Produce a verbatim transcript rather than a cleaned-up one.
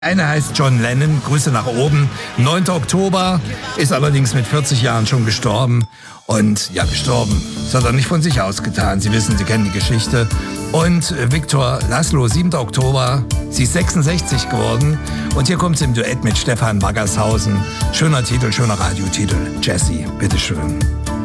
Einer heißt John Lennon, Grüße nach oben. neunter Oktober, ist allerdings mit vierzig Jahren schon gestorben. Und ja, gestorben, das hat er nicht von sich ausgetan. Sie wissen, Sie kennen die Geschichte. Und Viktor Laszlo, siebter Oktober, sie ist sechsundsechzig geworden. Und hier kommt sie im Duett mit Stefan Waggershausen. Schöner Titel, schöner Radiotitel. Jessie, bitteschön.